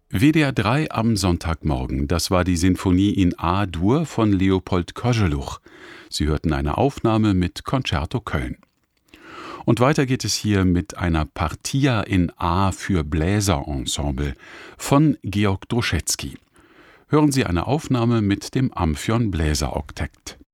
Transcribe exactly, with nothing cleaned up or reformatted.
W D R drei am Sonntagmorgen, das war die Sinfonie in A-Dur von Leopold Koželuch. Sie hörten eine Aufnahme mit Concerto Köln. Und weiter geht es hier mit einer Partia in A für Bläserensemble von Georg Droschetsky. Hören Sie eine Aufnahme mit dem Amphion Bläseroktett.